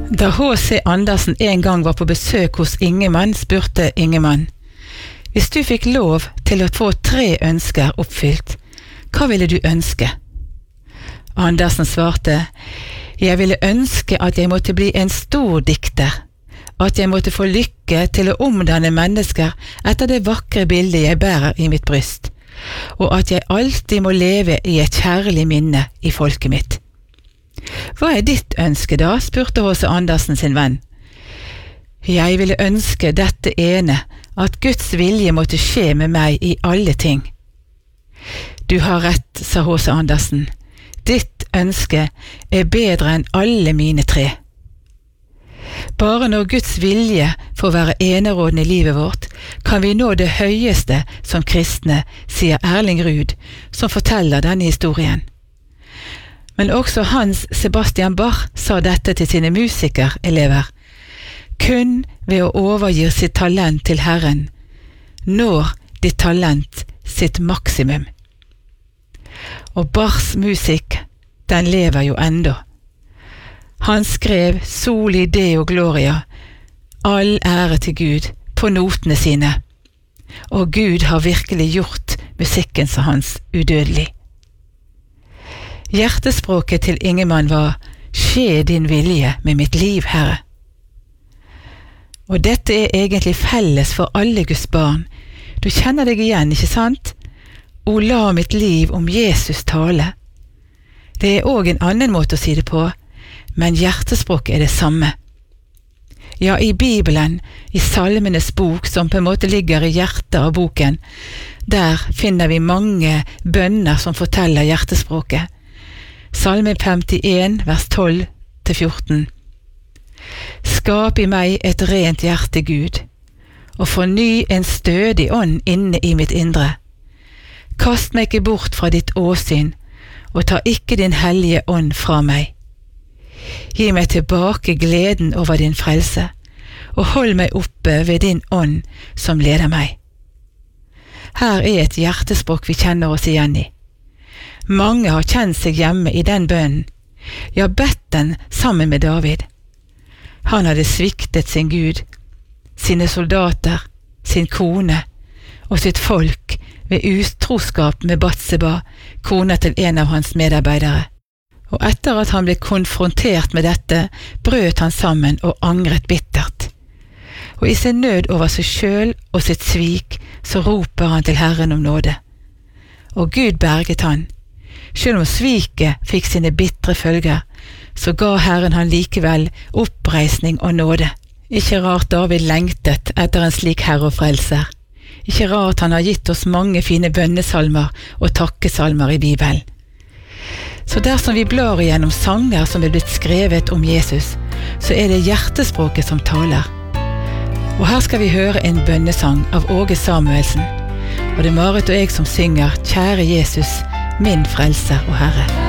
Da H.C. Andersen en gang var på besøk hos Ingemann, spurte Ingemann: «Hvis du fikk lov til å få 3 ønsker oppfylt, hva ville du ønske?» Andersen svarte: «Jeg ville ønske at jeg måtte bli en stor dikter, at jeg måtte få lykke til å omdanne mennesker etter det vakre bildet jeg bærer i mitt bryst, og at jeg alltid må leve i et kjærlig minne i folket mitt.» «Hva er ditt ønske da?» spurte H.C. Andersen sin venn. «Jeg ville ønske dette ene, at Guds vilje måtte skje med meg i alle ting.» «Du har rett», sa H.C. Andersen. «Ditt ønske er bedre enn alle mine 3. Bare når Guds vilje får være enerådende i livet vårt, kan vi nå det høyeste som kristne, sier Erling Ruud, som forteller denne historien. Men også Hans Sebastian Bach sa dette til sine musikerelever: «Kun ved å overgi sitt talent til Herren, når ditt talent sitt maksimum.» Og Bachs musikk, den lever jo enda. Han skrev Soli Deo Gloria, all ære til Gud, på notene sine, og Gud har virkelig gjort musikken som hans udødelig. Hjertespråket til Ingemann var: «Skje din vilje med mitt liv, Herre.» Og dette er egentlig felles for alle Guds barn. Du kjenner deg igjen, ikke sant? «O la mitt liv om Jesus tale.» Det er også en annen måte å si det på, men hjertespråket er det samme. Ja, i Bibelen, i Salmenes bok, som på en måte ligger i hjertet av boken, der finner vi mange bønner som forteller hjertespråket. Salme 51, vers 12-14. «Skap i meg et rent hjerte, Gud, og forny en stødig ånd inne i mitt indre. Kast meg ikke bort fra ditt åsyn, og ta ikke din hellige ånd fra meg. Gi meg tilbake gleden over din frelse, og hold meg oppe ved din ånd som leder meg.» Her er et hjertespråk vi kjenner oss igjen i. Mange har kjent seg hjemme i den bønnen, ja, bedt den sammen med David. Han hadde sviktet sin Gud, sine soldater, sin kone og sitt folk ved utroskap med Batseba, kona til en av hans medarbeidere. Og etter at han ble konfrontert med dette, brøt han sammen og angret bittert. Og i sin nød over seg selv og sitt svik, så roper han til Herren om nåde. Og Gud berget han. Selv om sviket fikk sine bittre følger, så ga Herren han likevel oppreisning og nåde. Ikke rart David lengtet etter en slik herre og frelser. Ikke rart han har gitt oss mange fine bønnesalmer og takkesalmer i Bibelen. Så dersom vi blar igjennom sanger som er blitt skrevet om Jesus, så er det hjertespråket som taler. Og her skal vi høre en bønnesang av Åge Samuelsen. Og det er Marit og jeg som synger: «Kjære Jesus, min frelser og Herre.»